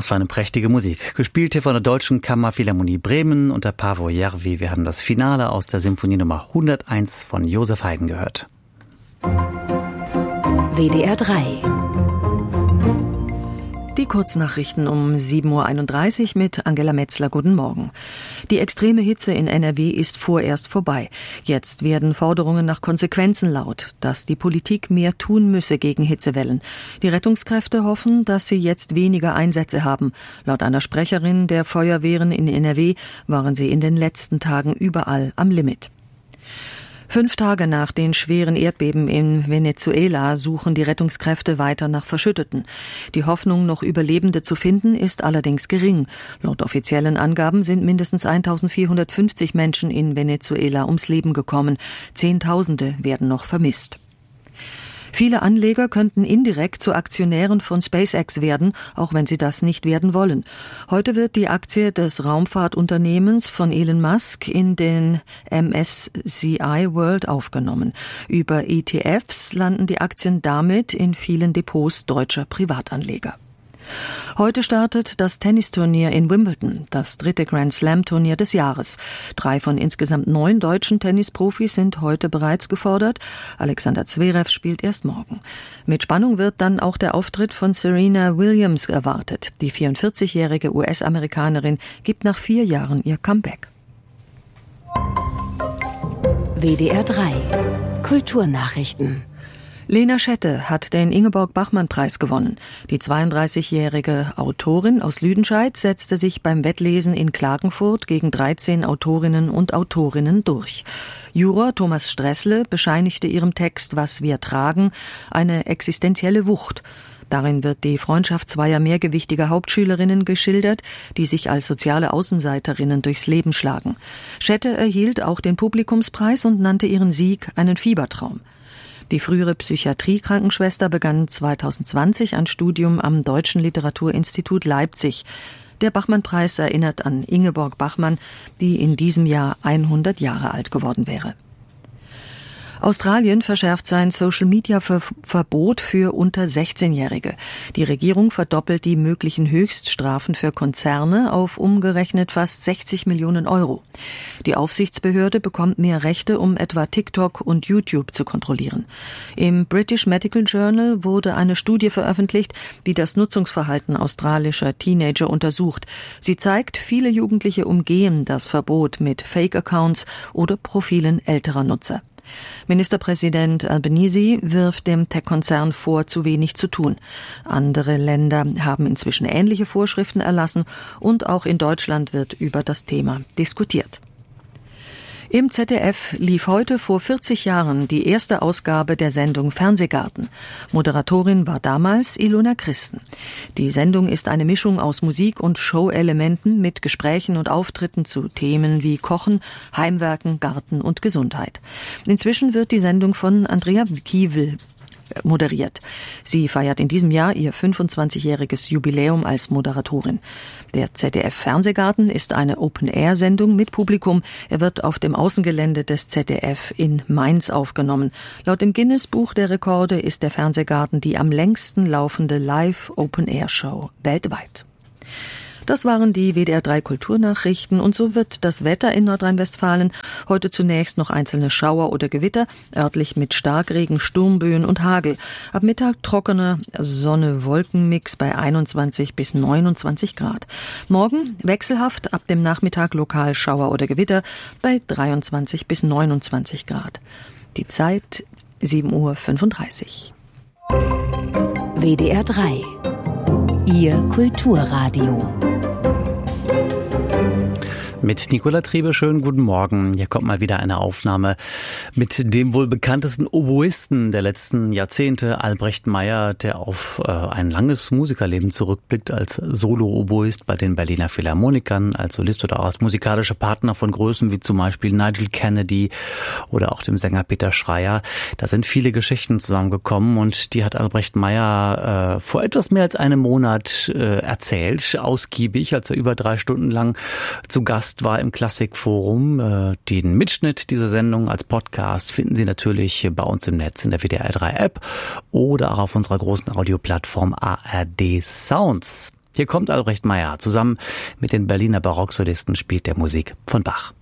Das war eine prächtige Musik. Gespielt hier von der Deutschen Kammerphilharmonie Bremen unter Paavo Järvi. Wir haben das Finale aus der Symphonie Nummer 101 von Joseph Haydn gehört. WDR 3. Die Kurznachrichten um 7.31 Uhr mit Angela Metzler. Guten Morgen. Die extreme Hitze in NRW ist vorerst vorbei. Jetzt werden Forderungen nach Konsequenzen laut, dass die Politik mehr tun müsse gegen Hitzewellen. Die Rettungskräfte hoffen, dass sie jetzt weniger Einsätze haben. Laut einer Sprecherin der Feuerwehren in NRW waren sie in den letzten Tagen überall am Limit. 5 Tage nach den schweren Erdbeben in Venezuela suchen die Rettungskräfte weiter nach Verschütteten. Die Hoffnung, noch Überlebende zu finden, ist allerdings gering. Laut offiziellen Angaben sind mindestens 1450 Menschen in Venezuela ums Leben gekommen. Zehntausende werden noch vermisst. Viele Anleger könnten indirekt zu Aktionären von SpaceX werden, auch wenn sie das nicht werden wollen. Heute wird die Aktie des Raumfahrtunternehmens von Elon Musk in den MSCI World aufgenommen. Über ETFs landen die Aktien damit in vielen Depots deutscher Privatanleger. Heute startet das Tennisturnier in Wimbledon, das 3. Grand-Slam-Turnier des Jahres. 3 von insgesamt 9 deutschen Tennisprofis sind heute bereits gefordert. Alexander Zverev spielt erst morgen. Mit Spannung wird dann auch der Auftritt von Serena Williams erwartet. Die 44-jährige US-Amerikanerin gibt nach 4 Jahren ihr Comeback. WDR 3. Kulturnachrichten. Lena Schette hat den Ingeborg-Bachmann-Preis gewonnen. Die 32-jährige Autorin aus Lüdenscheid setzte sich beim Wettlesen in Klagenfurt gegen 13 Autorinnen und Autorinnen durch. Juror Thomas Stressle bescheinigte ihrem Text »Was wir tragen« eine existenzielle Wucht. Darin wird die Freundschaft zweier mehrgewichtiger Hauptschülerinnen geschildert, die sich als soziale Außenseiterinnen durchs Leben schlagen. Schette erhielt auch den Publikumspreis und nannte ihren Sieg einen Fiebertraum. Die frühere Psychiatrie-Krankenschwester begann 2020 ein Studium am Deutschen Literaturinstitut Leipzig. Der Bachmann-Preis erinnert an Ingeborg Bachmann, die in diesem Jahr 100 Jahre alt geworden wäre. Australien verschärft sein Social-Media-Verbot für unter 16-Jährige. Die Regierung verdoppelt die möglichen Höchststrafen für Konzerne auf umgerechnet fast 60 Millionen Euro. Die Aufsichtsbehörde bekommt mehr Rechte, um etwa TikTok und YouTube zu kontrollieren. Im British Medical Journal wurde eine Studie veröffentlicht, die das Nutzungsverhalten australischer Teenager untersucht. Sie zeigt, viele Jugendliche umgehen das Verbot mit Fake-Accounts oder Profilen älterer Nutzer. Ministerpräsident Albanese wirft dem Tech-Konzern vor, zu wenig zu tun. Andere Länder haben inzwischen ähnliche Vorschriften erlassen und auch in Deutschland wird über das Thema diskutiert. Im ZDF lief heute vor 40 Jahren die erste Ausgabe der Sendung Fernsehgarten. Moderatorin war damals Ilona Christen. Die Sendung ist eine Mischung aus Musik- und Show-Elementen mit Gesprächen und Auftritten zu Themen wie Kochen, Heimwerken, Garten und Gesundheit. Inzwischen wird die Sendung von Andrea Kiewel moderiert. Sie feiert in diesem Jahr ihr 25-jähriges Jubiläum als Moderatorin. Der ZDF-Fernsehgarten ist eine Open-Air-Sendung mit Publikum. Er wird auf dem Außengelände des ZDF in Mainz aufgenommen. Laut dem Guinness-Buch der Rekorde ist der Fernsehgarten die am längsten laufende Live-Open-Air-Show weltweit. Das waren die WDR 3 Kulturnachrichten und so wird das Wetter in Nordrhein-Westfalen heute zunächst noch einzelne Schauer oder Gewitter, örtlich mit Starkregen, Sturmböen und Hagel. Ab Mittag trockener Sonne-Wolken-Mix bei 21 bis 29 Grad. Morgen wechselhaft, ab dem Nachmittag lokal Schauer oder Gewitter bei 23 bis 29 Grad. Die Zeit 7.35 Uhr. WDR 3. Ihr Kulturradio. Mit Nicola Trebe, schönen guten Morgen. Hier kommt mal wieder eine Aufnahme mit dem wohl bekanntesten Oboisten der letzten Jahrzehnte, Albrecht Meyer, der auf ein langes Musikerleben zurückblickt als Solo-Oboist bei den Berliner Philharmonikern, als Solist oder auch als musikalischer Partner von Größen wie zum Beispiel Nigel Kennedy oder auch dem Sänger Peter Schreier. Da sind viele Geschichten zusammengekommen und die hat Albrecht Meyer vor etwas mehr als einem Monat erzählt, ausgiebig, als er über 3 Stunden lang zu Gast war im Klassikforum. Den Mitschnitt dieser Sendung als Podcast finden Sie natürlich bei uns im Netz in der WDR 3 App oder auch auf unserer großen Audioplattform ARD Sounds. Hier kommt Albrecht Meyer. Zusammen mit den Berliner Barocksolisten spielt er Musik von Bach.